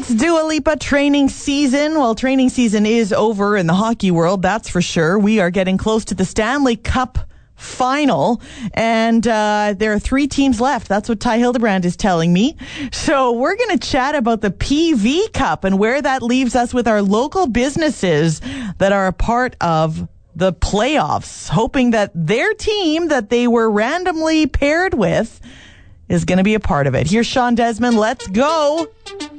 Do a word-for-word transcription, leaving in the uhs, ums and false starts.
It's Dua Lipa training season. Well, training season is over in the hockey world, that's for sure. We are getting close to the Stanley Cup final, and uh, there are three teams left. That's what Ty Hildebrand is telling me. So we're going to chat about the P V Cup and where that leaves us with our local businesses that are a part of the playoffs, hoping that their team that they were randomly paired with is going to be a part of it. Here's Sean Desmond. Let's go.